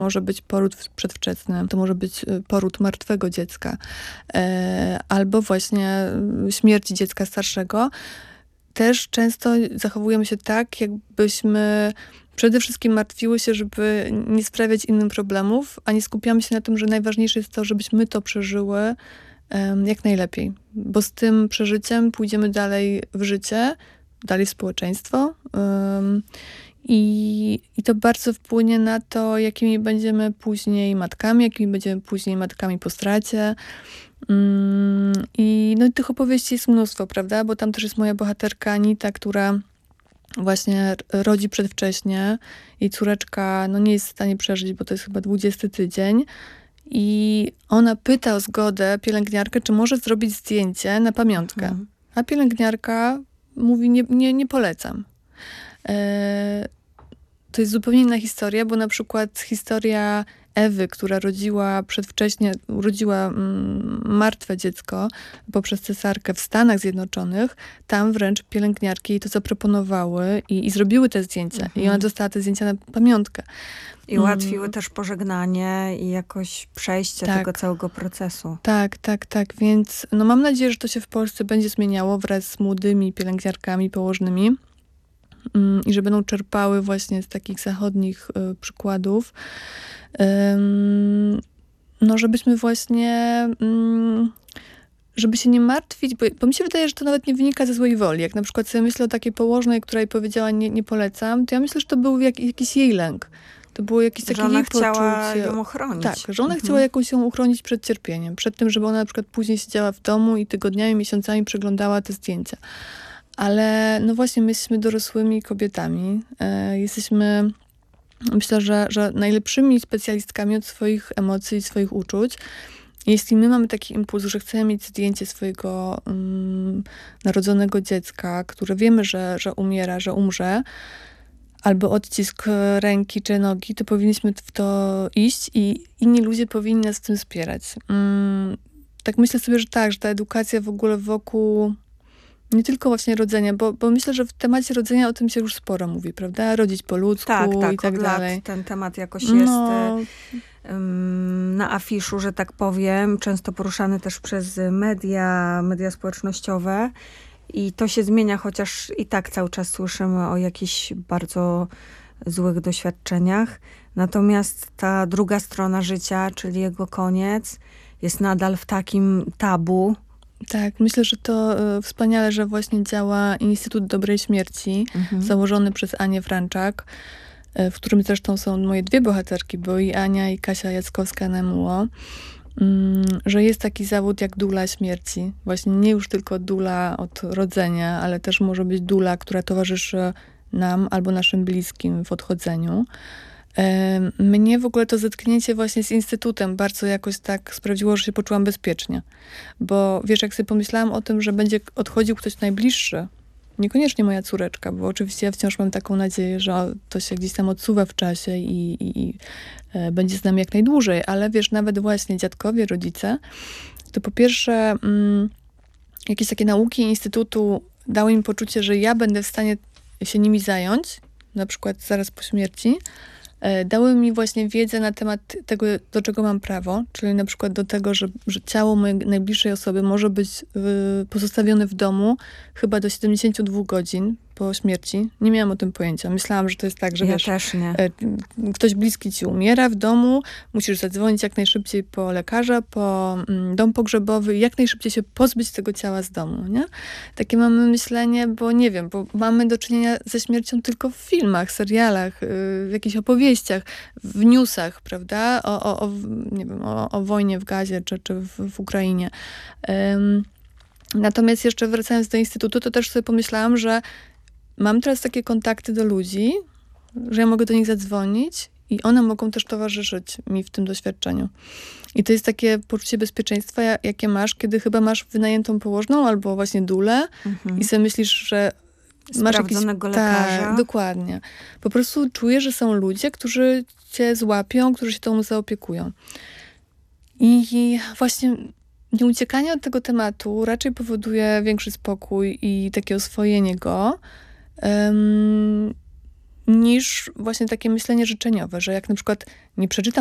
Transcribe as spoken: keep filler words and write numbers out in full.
może być poród przedwczesny, to może być poród martwego dziecka, albo właśnie śmierć dziecka starszego. Też często zachowujemy się tak, jakbyśmy przede wszystkim martwiły się, żeby nie sprawiać innym problemów, a nie skupiamy się na tym, że najważniejsze jest to, żebyśmy to przeżyły um, jak najlepiej. Bo z tym przeżyciem pójdziemy dalej w życie, dalej w społeczeństwo um, i, i to bardzo wpłynie na to, jakimi będziemy później matkami, jakimi będziemy później matkami po stracie. Um, I no, tych opowieści jest mnóstwo, prawda? Bo tam też jest moja bohaterka Anita, która właśnie rodzi przedwcześnie. Jej córeczka no, nie jest w stanie przeżyć, bo to jest chyba dwudziesty tydzień. I ona pyta o zgodę pielęgniarkę, czy może zrobić zdjęcie na pamiątkę. Mhm. A pielęgniarka mówi, nie, nie, nie polecam. E, to jest zupełnie inna historia, bo na przykład historia Ewy, która rodziła przedwcześnie, urodziła mm, martwe dziecko poprzez cesarkę w Stanach Zjednoczonych, tam wręcz pielęgniarki jej to zaproponowały i, i zrobiły te zdjęcia. Mhm. I ona dostała te zdjęcia na pamiątkę. I ułatwiły mm. też pożegnanie i jakoś przejście tak. tego całego procesu. Tak, tak, tak. Więc no mam nadzieję, że to się w Polsce będzie zmieniało wraz z młodymi pielęgniarkami, położnymi mm, i że będą czerpały właśnie z takich zachodnich y, przykładów. Um, no żebyśmy właśnie um, żeby się nie martwić, bo, bo mi się wydaje, że to nawet nie wynika ze złej woli. Jak na przykład sobie myślę o takiej położnej, która jej powiedziała nie, nie polecam, to ja myślę, że to był jak, jakiś jej lęk. To było jakieś takie jej poczucie. Że ona chciała ją ochronić. Tak, że ona mhm. chciała jakąś ją uchronić przed cierpieniem. Przed tym, żeby ona na przykład później siedziała w domu i tygodniami, miesiącami przeglądała te zdjęcia. Ale no właśnie, my jesteśmy dorosłymi kobietami. E, jesteśmy... Myślę, że, że najlepszymi specjalistkami od swoich emocji i swoich uczuć. Jeśli my mamy taki impuls, że chcemy mieć zdjęcie swojego um, narodzonego dziecka, które wiemy, że, że umiera, że umrze, albo odcisk ręki czy nogi, to powinniśmy w to iść i inni ludzie powinni nas w tym wspierać. Um, tak myślę sobie, że tak, że ta edukacja w ogóle wokół nie tylko właśnie rodzenia, bo, bo myślę, że w temacie rodzenia o tym się już sporo mówi, prawda? Rodzić po ludzku tak, tak, i tak od dalej. Lat ten temat jakoś no. jest um, na afiszu, że tak powiem, często poruszany też przez media, media społecznościowe i to się zmienia, chociaż i tak cały czas słyszymy o jakichś bardzo złych doświadczeniach. Natomiast ta druga strona życia, czyli jego koniec, jest nadal w takim tabu. Tak, myślę, że to y, wspaniale, że właśnie działa Instytut Dobrej Śmierci, mhm. założony przez Anię Franczak, y, w którym zresztą są moje dwie bohaterki, bo i Ania, i Kasia Jackowska-Nemuło, y, że jest taki zawód jak dula śmierci. Właśnie nie już tylko dula od rodzenia, ale też może być dula, która towarzyszy nam albo naszym bliskim w odchodzeniu. Mnie w ogóle to zetknięcie właśnie z Instytutem bardzo jakoś tak sprawiło, że się poczułam bezpiecznie. Bo wiesz, jak sobie pomyślałam o tym, że będzie odchodził ktoś najbliższy, niekoniecznie moja córeczka, bo oczywiście ja wciąż mam taką nadzieję, że to się gdzieś tam odsuwa w czasie i, i, i e, będzie z nami jak najdłużej, ale wiesz, nawet właśnie dziadkowie, rodzice, to po pierwsze mm, jakieś takie nauki Instytutu dały mi poczucie, że ja będę w stanie się nimi zająć, na przykład zaraz po śmierci, dały mi właśnie wiedzę na temat tego, do czego mam prawo, czyli na przykład do tego, że, że ciało mojej najbliższej osoby może być y, pozostawione w domu chyba do siedemdziesięciu dwóch godzin po śmierci. Nie miałam o tym pojęcia. Myślałam, że to jest tak, że ja wiesz, też nie. Y, ktoś bliski ci umiera w domu, musisz zadzwonić jak najszybciej po lekarza, po y, dom pogrzebowy i jak najszybciej się pozbyć tego ciała z domu, nie? Takie mamy myślenie, bo nie wiem, bo mamy do czynienia ze śmiercią tylko w filmach, serialach, y, w jakichś opowieściach, w newsach, prawda? O, o, o, nie wiem, o, o wojnie w Gazie czy, czy w, w Ukrainie. Um, natomiast jeszcze wracając do Instytutu, to też sobie pomyślałam, że mam teraz takie kontakty do ludzi, że ja mogę do nich zadzwonić i one mogą też towarzyszyć mi w tym doświadczeniu. I to jest takie poczucie bezpieczeństwa, jakie masz, kiedy chyba masz wynajętą położną albo właśnie dulę mhm. i sobie myślisz, że masz sprawdzonego jakiś, lekarza. Tak, dokładnie. Po prostu czujesz, że są ludzie, którzy cię złapią, którzy się tobą zaopiekują. I właśnie nieuciekanie od tego tematu raczej powoduje większy spokój i takie oswojenie go. Um, niż właśnie takie myślenie życzeniowe, że jak na przykład nie przeczytam